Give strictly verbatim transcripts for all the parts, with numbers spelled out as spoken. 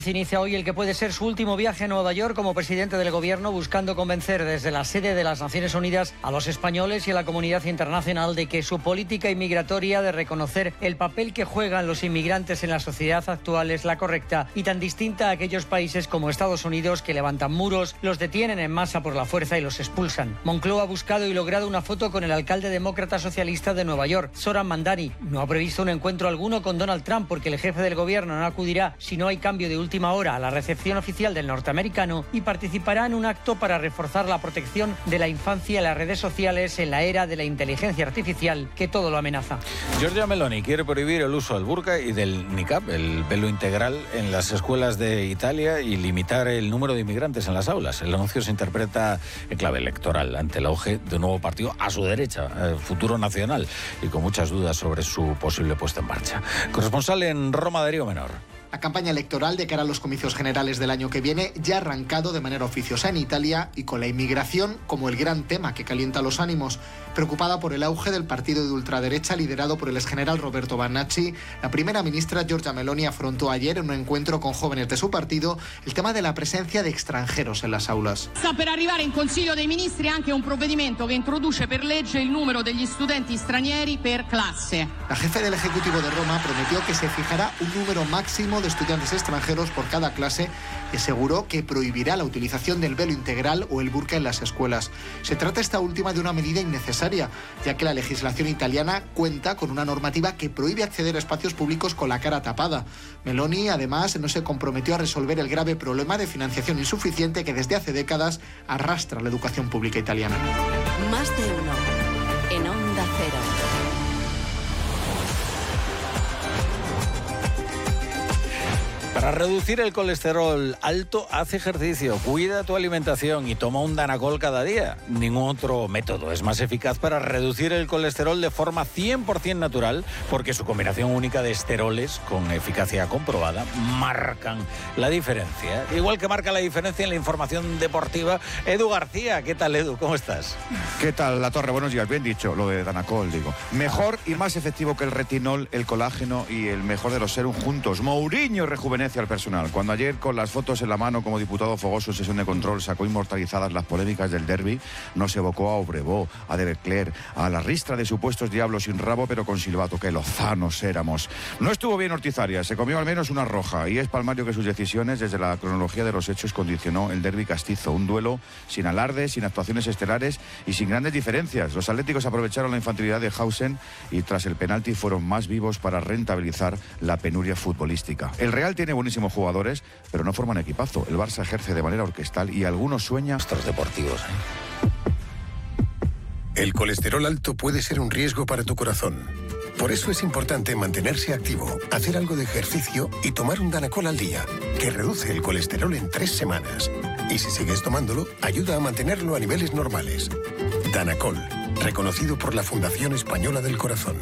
Inicia hoy el que puede ser su último viaje a Nueva York como presidente del gobierno, buscando convencer desde la sede de las Naciones Unidas a los españoles y a la comunidad internacional de que su política inmigratoria de reconocer el papel que juegan los inmigrantes en la sociedad actual es la correcta y tan distinta a aquellos países como Estados Unidos que levantan muros, los detienen en masa por la fuerza y los expulsan. Moncloa ha buscado y logrado una foto con el alcalde demócrata socialista de Nueva York, Zoran Mandani. No ha previsto un encuentro alguno con Donald Trump porque el jefe del gobierno no acudirá si no hay cambio de última hora a la recepción oficial del norteamericano y participará en un acto para reforzar la protección de la infancia en las redes sociales en la era de la inteligencia artificial que todo lo amenaza. Giorgia Meloni quiere prohibir el uso del burka y del niqab, el velo integral, en las escuelas de Italia y limitar el número de inmigrantes en las aulas. El anuncio se interpreta en clave electoral ante el auge de un nuevo partido a su derecha, el Futuro Nacional, y con muchas dudas sobre su posible puesta en marcha. Corresponsal en Roma, Darío Menor. La campaña electoral de cara a los comicios generales del año que viene ya ha arrancado de manera oficiosa en Italia y con la inmigración como el gran tema que calienta los ánimos. Preocupada por el auge del partido de ultraderecha liderado por el exgeneral Roberto Bannacci, la primera ministra Giorgia Meloni afrontó ayer en un encuentro con jóvenes de su partido el tema de la presencia de extranjeros en las aulas. Sta per arrivare in Consiglio dei Ministri anche un provvedimento che introduce per legge il numero degli studenti stranieri per classe. La jefe del Ejecutivo de Roma prometió que se fijará un número máximo de estudiantes extranjeros por cada clase y aseguró que prohibirá la utilización del velo integral o el burka en las escuelas. Se trata esta última de una medida innecesaria, ya que la legislación italiana cuenta con una normativa que prohíbe acceder a espacios públicos con la cara tapada. Meloni, además, no se comprometió a resolver el grave problema de financiación insuficiente que desde hace décadas arrastra la educación pública italiana. Más de uno en Onda Cero. Para reducir el colesterol alto, haz ejercicio, cuida tu alimentación y toma un Danacol cada día. Ningún otro método es más eficaz para reducir el colesterol de forma cien por ciento natural, porque su combinación única de esteroles, con eficacia comprobada, marcan la diferencia. Igual que marca la diferencia en la información deportiva, Edu García. ¿Qué tal, Edu? ¿Cómo estás? ¿Qué tal, La Torre? Buenos días. Bien dicho, lo de Danacol, digo. Mejor y más efectivo que el retinol, el colágeno y el mejor de los serum juntos. Mourinho rejuvenece al personal. Cuando ayer, con las fotos en la mano como diputado fogoso en sesión de control, sacó inmortalizadas las polémicas del derbi, nos evocó a Obrevó, a De Leclerc, a la ristra de supuestos diablos sin rabo pero con silbato. Qué lozanos éramos. No estuvo bien Ortizaria, se comió al menos una roja, y es palmario que sus decisiones desde la cronología de los hechos condicionó el derbi castizo, un duelo sin alardes, sin actuaciones estelares y sin grandes diferencias. Los atléticos aprovecharon la infantilidad de Hausen y tras el penalti fueron más vivos para rentabilizar la penuria futbolística. El Real tiene buenísimos jugadores, pero no forman equipazo. El Barça ejerce de manera orquestal y algunos sueñan estos deportivos, ¿eh? El colesterol alto puede ser un riesgo para tu corazón. Por eso es importante mantenerse activo, hacer algo de ejercicio y tomar un Danacol al día, que reduce el colesterol en tres semanas. Y si sigues tomándolo, ayuda a mantenerlo a niveles normales. Danacol, reconocido por la Fundación Española del Corazón.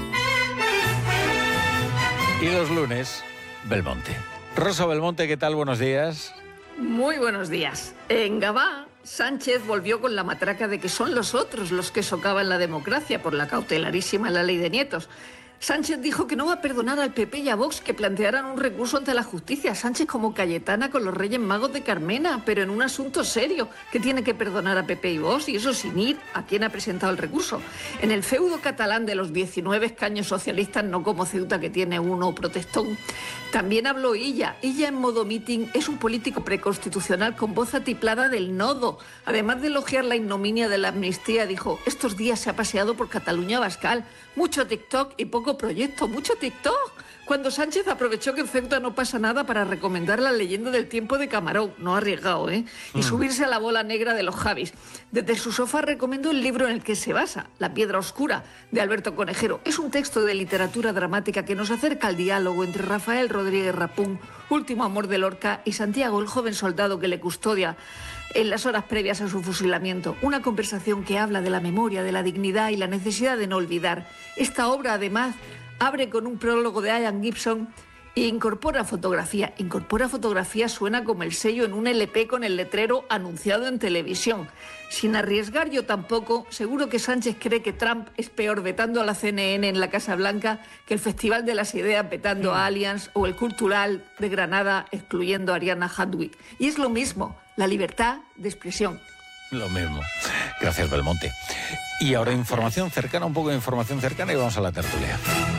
Y los lunes, Belmonte. Rosa Belmonte, ¿qué tal? Buenos días. Muy buenos días. En Gabá, Sánchez volvió con la matraca de que son los otros los que socavan la democracia por la cautelarísima en la ley de nietos. Sánchez dijo que no va a perdonar al P P y a Vox que plantearan un recurso ante la justicia. Sánchez como Cayetana con los Reyes Magos de Carmena, pero en un asunto serio, que tiene que perdonar a P P y Vox, y eso sin ir a quien ha presentado el recurso. En el feudo catalán de los diecinueve escaños socialistas, no como Ceuta que tiene uno protestón. También habló Illa. Illa en modo meeting es un político preconstitucional con voz atiplada del nodo. Además de elogiar la ignominia de la amnistía, dijo: estos días se ha paseado por Cataluña Abascal. Mucho TikTok y poco proyecto. Mucho TikTok. Cuando Sánchez aprovechó que en Ceuta no pasa nada para recomendar la leyenda del tiempo de Camarón, no arriesgado, ¿eh? Y subirse a la bola negra de los Javis. Desde su sofá recomendó el libro en el que se basa, La piedra oscura, de Alberto Conejero. Es un texto de literatura dramática que nos acerca al diálogo entre Rafael Rodríguez Rapún, último amor de Lorca, y Santiago, el joven soldado que le custodia en las horas previas a su fusilamiento. Una conversación que habla de la memoria, de la dignidad y la necesidad de no olvidar. Esta obra, además, abre con un prólogo de Ian Gibson Incorpora fotografía. Incorpora fotografía suena como el sello en un L P con el letrero anunciado en televisión. Sin arriesgar yo tampoco, seguro que Sánchez cree que Trump es peor vetando a la C N N en la Casa Blanca que el Festival de las Ideas vetando a Allianz o el Cultural de Granada excluyendo a Ariana Huntwick. Y es lo mismo, la libertad de expresión. Lo mismo. Gracias, Belmonte. Y ahora información cercana, un poco de información cercana y vamos a la tertulia.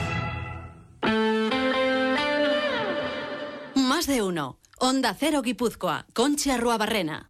Más de uno. Onda Cero Guipúzcoa. Conchi Arruabarrena.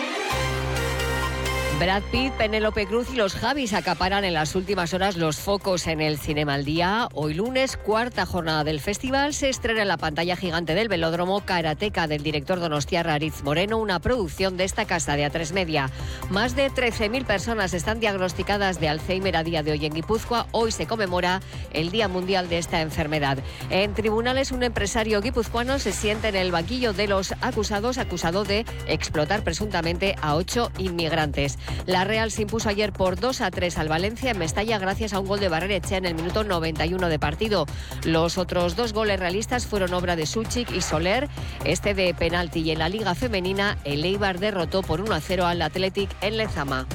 Brad Pitt, Penélope Cruz y los Javis acaparan en las últimas horas los focos en el Cinema al Día. Hoy lunes, cuarta jornada del festival, se estrena en la pantalla gigante del Velódromo Karateka del director donostiarra Aritz Moreno, una producción de esta casa de A tres Media. Más de trece mil personas están diagnosticadas de Alzheimer a día de hoy en Guipúzcoa. Hoy se conmemora el Día Mundial de esta enfermedad. En tribunales, un empresario guipuzcoano se siente en el banquillo de los acusados, acusado de explotar presuntamente a ocho inmigrantes. La Real se impuso ayer por dos a tres al Valencia en Mestalla gracias a un gol de Barrenechea en el minuto noventa y uno de partido. Los otros dos goles realistas fueron obra de Suchik y Soler, este de penalti, y en la Liga Femenina el Eibar derrotó por uno a cero al Athletic en Lezama.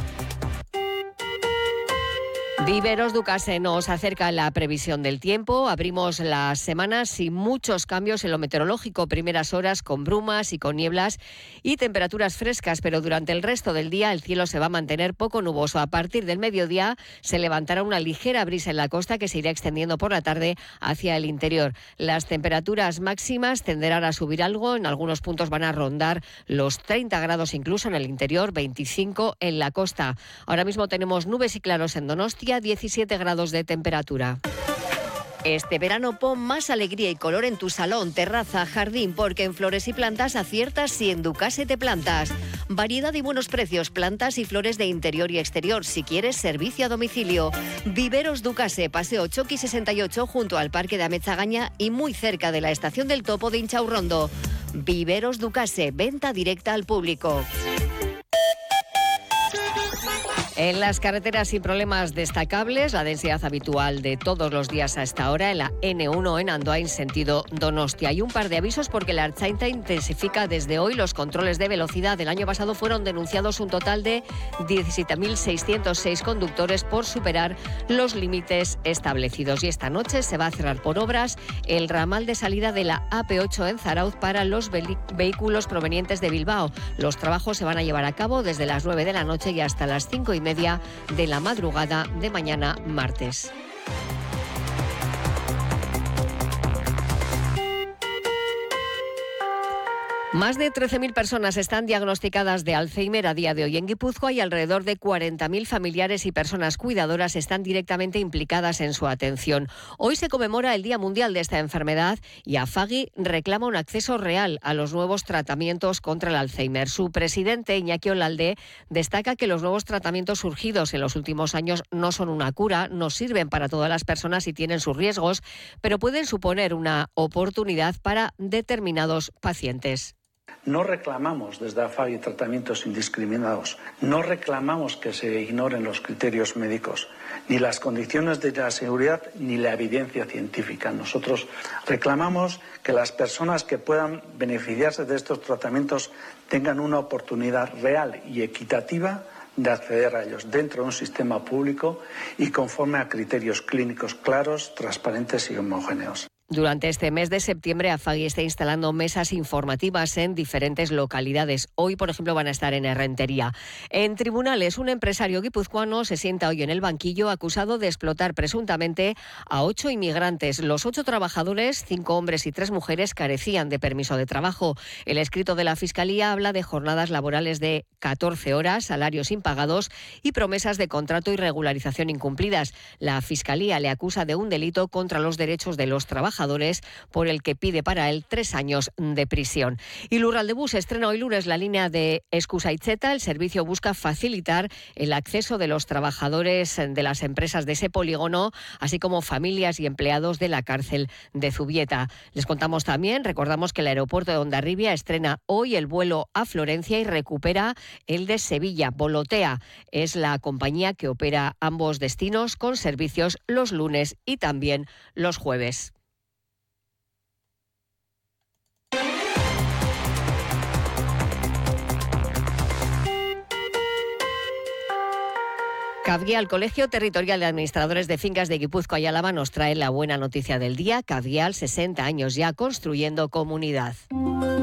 Viveros Ducase nos acerca la previsión del tiempo. Abrimos las semanas sin muchos cambios en lo meteorológico. Primeras horas con brumas y con nieblas y temperaturas frescas, pero durante el resto del día el cielo se va a mantener poco nuboso. A partir del mediodía se levantará una ligera brisa en la costa que se irá extendiendo por la tarde hacia el interior. Las temperaturas máximas tenderán a subir algo. En algunos puntos van a rondar los treinta grados incluso en el interior, veinticinco en la costa. Ahora mismo tenemos nubes y claros en Donostia, diecisiete grados de temperatura. Este verano pon más alegría y color en tu salón, terraza, jardín, porque en Flores y Plantas aciertas si en Ducase te plantas. Variedad y buenos precios, plantas y flores de interior y exterior. Si quieres, servicio a domicilio. Viveros Ducase, Paseo Choqui sesenta y ocho, junto al Parque de Amezagaña y muy cerca de la Estación del Topo de Inchaurrondo. Viveros Ducase, venta directa al público. En las carreteras sin problemas destacables, la densidad habitual de todos los días a esta hora en la ene uno en Andoain, sentido Donostia. Hay un par de avisos porque la Ertzaintza intensifica desde hoy los controles de velocidad. El año pasado fueron denunciados un total de diecisiete mil seiscientos seis conductores por superar los límites establecidos. Y esta noche se va a cerrar por obras el ramal de salida de la A P ocho en Zarauz para los vehículos provenientes de Bilbao. Los trabajos se van a llevar a cabo desde las nueve de la noche y hasta las cinco y media de la madrugada de mañana martes. Más de trece mil personas están diagnosticadas de Alzheimer a día de hoy en Guipúzcoa y alrededor de cuarenta mil familiares y personas cuidadoras están directamente implicadas en su atención. Hoy se conmemora el Día Mundial de esta enfermedad y AFAGI reclama un acceso real a los nuevos tratamientos contra el Alzheimer. Su presidente, Iñaki Olalde, destaca que los nuevos tratamientos surgidos en los últimos años no son una cura, no sirven para todas las personas y tienen sus riesgos, pero pueden suponer una oportunidad para determinados pacientes. No reclamamos desde AFAGI tratamientos indiscriminados, no reclamamos que se ignoren los criterios médicos, ni las condiciones de la seguridad ni la evidencia científica. Nosotros reclamamos que las personas que puedan beneficiarse de estos tratamientos tengan una oportunidad real y equitativa de acceder a ellos dentro de un sistema público y conforme a criterios clínicos claros, transparentes y homogéneos. Durante este mes de septiembre, AFAGI está instalando mesas informativas en diferentes localidades. Hoy, por ejemplo, van a estar en Errentería. En tribunales, un empresario guipuzcoano se sienta hoy en el banquillo acusado de explotar presuntamente a ocho inmigrantes. Los ocho trabajadores, cinco hombres y tres mujeres, carecían de permiso de trabajo. El escrito de la Fiscalía habla de jornadas laborales de catorce horas, salarios impagados y promesas de contrato y regularización incumplidas. La Fiscalía le acusa de un delito contra los derechos de los trabajadores, por el que pide para él tres años de prisión. Y Lurraldebus estrena hoy lunes la línea de Eskusaitzeta. El servicio busca facilitar el acceso de los trabajadores de las empresas de ese polígono, así como familias y empleados de la cárcel de Zubieta. Les contamos también, recordamos que el aeropuerto de Hondarribia estrena hoy el vuelo a Florencia y recupera el de Sevilla. Volotea es la compañía que opera ambos destinos con servicios los lunes y también los jueves. Cavguial, Colegio Territorial de Administradores de Fincas de Guipúzcoa y Álava, nos trae la buena noticia del día. Cavguial, sesenta años ya construyendo comunidad.